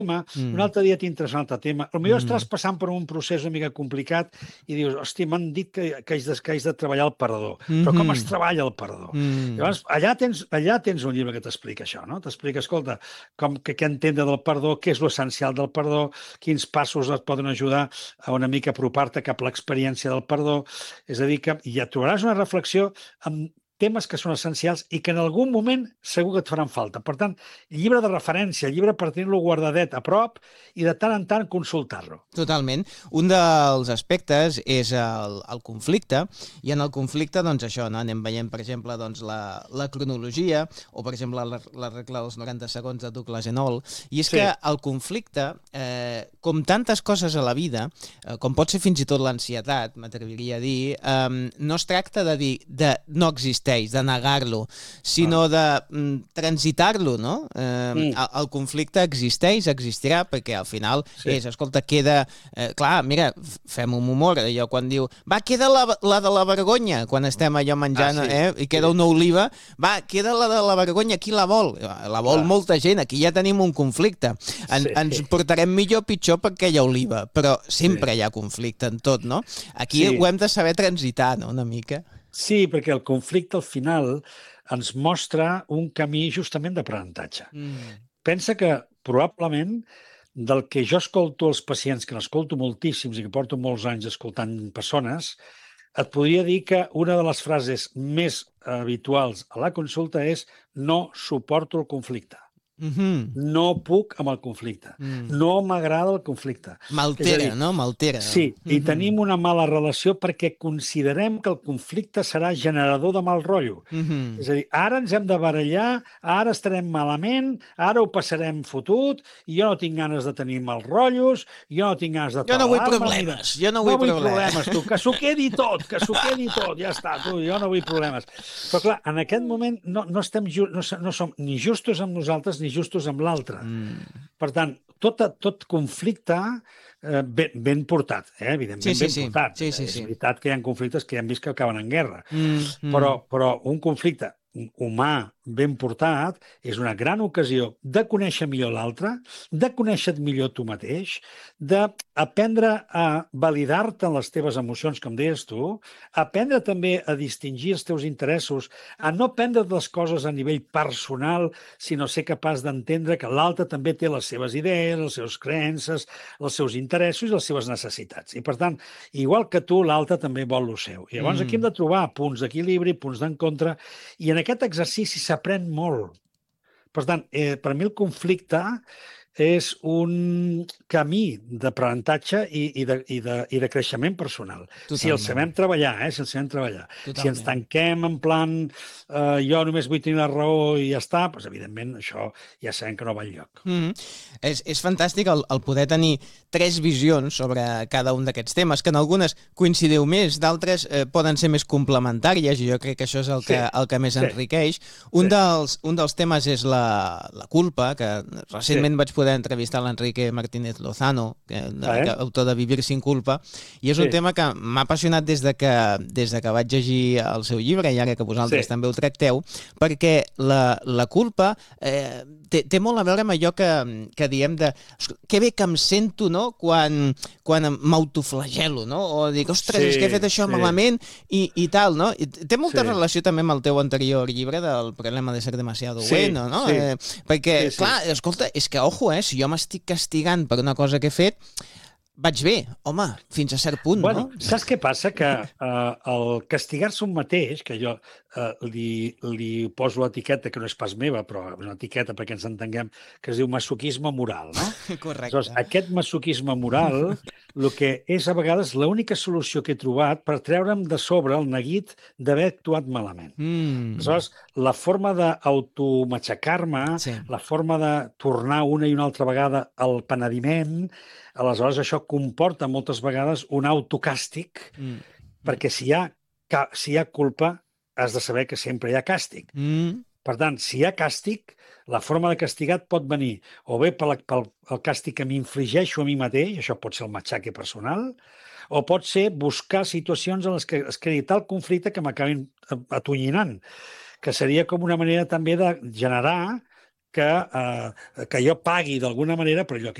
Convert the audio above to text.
tema, un Mm, altre dia t'interessa un altre tema. Potser estàs mm, passant per un procés una mica complicat i dius, hòstia, m'han dit que haig de treballar el perdó. Però com es mhm, treballa el perdó? mm. Llavors, allà tens un llibre que t'explica això, no? T'explica, escolta, què entendre del perdó, què és l'essencial del perdó, quins passos et poden ajudar a una mica apropar-te cap a l'experiència del perdó. És a dir, que ja trobaràs una reflexió amb temes que són essencials i que en algun moment segur que et faran falta. Per tant, llibre de referència, llibre per tenir-lo guardadet a prop i de tant en tant consultar-lo. Totalment. Un dels aspectes és el conflicte, i en el conflicte, doncs això, no? Anem veient, per exemple, doncs, la cronologia, o per exemple la regla dels 90 segons de Douglas Enoll, i és Sí, que el conflicte, com tantes coses a la vida, com pot ser fins i tot l'ansietat, m'atreviria a dir, no es tracta de dir de no existeix, de negar-lo, sinó de transitar-lo, no? El conflicte existeix, existirà, perquè al final sí, és, escolta, queda clar, mira, fem un humor, allò quan diu, va, queda la de la vergonya, quan estem allò menjant, sí, i queda sí, una oliva, va, queda la de la vergonya, qui la vol? La vol clar, molta gent, aquí ja tenim un conflicte. sí, Ens portarem millor o pitjor per aquella oliva, però sí, sempre hi ha conflicte en tot, no? Aquí ho sí, hem de saber transitar, no?, una mica. sí, perquè el conflicte al final ens mostra un camí justament d'aprenentatge. Mm. Pensa que probablement del que jo escolto als pacients, que n'escolto moltíssims i que porto molts anys escoltant persones, et podria dir que una de les frases més habituals a la consulta és no suporto el conflicte. Mhm. No puc amb el conflicte. Mm. No m'agrada el conflicte. És a dir, M'altera, no? M'altera. sí, i Mhm. tenim una mala relació perquè considerem que el conflicte serà generador de mal rotllo. Mhm. És a dir, ara ens hem de barallar, ara estarem malament, ara ho passarem fotut, i jo no tinc ganes de tenir mals rotllos, jo no tinc ganes de Jo no vull tabalar-me, ni de... problemes, jo no No vull vull problemes. problemes, tu, que s'ho quedi tot, que s'ho quedi tot, ja està, tu, jo no vull problemes. Però clar, en aquest moment no estem no som ni justos amb nosaltres ni justos amb l'altre. Mm. Per tant, tot conflicte ben portat, Sí, evidentment sí, ben sí. portat. Sí, sí, És sí. veritat que hi ha conflictes que ja hem vist que acaben en guerra, Mm, mm. però un conflicte humà ben portat és una gran ocasió de conèixer millor l'altre, de conèixer millor tu mateix, d'aprendre a validar-te en les teves emocions, com deies tu, aprendre també a distingir els teus interessos, a no prendre les coses a nivell personal, sinó ser capaç d'entendre que l'altre també té les seves idees, les seves creences, els seus interessos i les seves necessitats. I, per tant, igual que tu, l'altre també vol el seu. I llavors aquí hem Mm. de trobar punts d'equilibri, punts d'encontre, i en aquest exercici s'aprèn molt. Per tant, per mi el conflicte és un camí d'aprenentatge i de creixement personal. Si el Totalment, sabem treballar, si el sabem treballar. Si ens totalment. tanquem en plan jo només vull tenir la raó i ja està, doncs evidentment això ja sabem que no va enlloc. Mm. És fantàstic el poder tenir tres visions sobre cada un d'aquests temes, que en algunes coincidiu més, d'altres poden ser més complementàries, i jo crec que això és Sí, el que més sí, enriqueix. sí, Un dels temes és la culpa, que sí. recentment vaig poder entrevistar l'Enrique Martínez Lozano, autor de Vivir sin culpa, i és un Sí, tema que m'ha apassionat des de que vaig llegir el seu llibre, i ara que vosaltres sí, també ho tracteu, perquè la culpa té molt a veure amb allò que diem de que bé que em sento, no?, quan m'autoflagelo, no?, o dic, ostres, és que he fet això sí, malament i tal, no? I té molta sí, relació també amb el teu anterior llibre del problema de ser demasiado sí, bueno, no? sí, Perquè, sí, sí. clar, escolta, és que, ojo, si jo m'estic castigant per una cosa que he fet, vaig bé, home, fins a cert punt, Bueno, no? saps què passa? Que el castigar-se un mateix, que jo li poso l'etiqueta, que no és pas meva, però és una etiqueta perquè ens entenguem, que es diu masoquisme moral, no? Aleshores, Correcte. aquest masoquisme moral, el que és a vegades l'única solució que he trobat per treure'm de sobre el neguit d'haver actuat malament. Mm, Aleshores, la forma d'automatxacar-me, sí. la forma de tornar una i una altra vegada al penediment, aleshores això comporta moltes vegades un autocàstig, Mm, mm, perquè si hi ha culpa has de saber que sempre hi ha càstig. mm, Per tant, si hi ha càstig, la forma de castigar et pot venir o bé pel el càstig que m'infligeixo a mi mateix, això pot ser el matxaque personal, o pot ser buscar situacions en les que es creï tal conflicte que m'acabin atonyinant, que seria com una manera també de generar que jo pagui d'alguna manera per allò que